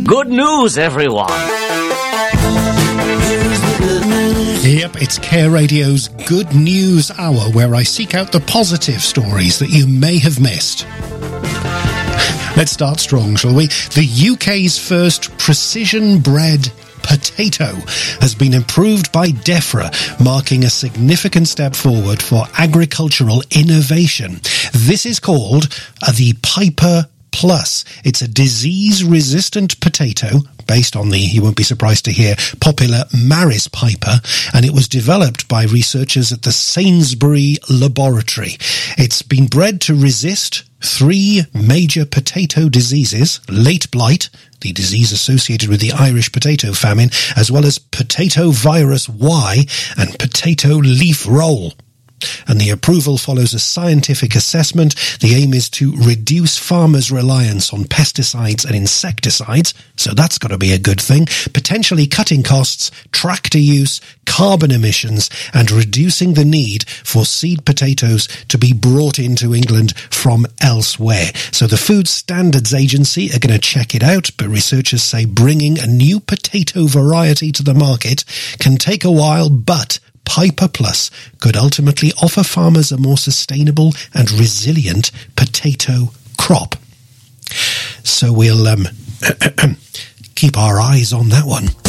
Good news, everyone. Yep, it's Care Radio's Good News Hour, where I seek out the positive stories that you may have missed. Let's start strong, shall we? The UK's first precision-bred potato has been improved by DEFRA, marking a significant step forward for agricultural innovation. This is called the Piper Plus. It's a disease-resistant potato based on the, you won't be surprised to hear, popular Maris Piper, and it was developed by researchers at the Sainsbury Laboratory. It's been bred to resist 3 major potato diseases: late blight, the disease associated with the Irish potato famine, as well as potato virus Y and potato leaf roll. And the approval follows a scientific assessment. The aim is to reduce farmers' reliance on pesticides and insecticides, so that's got to be a good thing, potentially cutting costs, tractor use, carbon emissions, and reducing the need for seed potatoes to be brought into England from elsewhere. So the Food Standards Agency are going to check it out, but researchers say bringing a new potato variety to the market can take a while, but Piper Plus could ultimately offer farmers a more sustainable and resilient potato crop. So we'll keep our eyes on that one.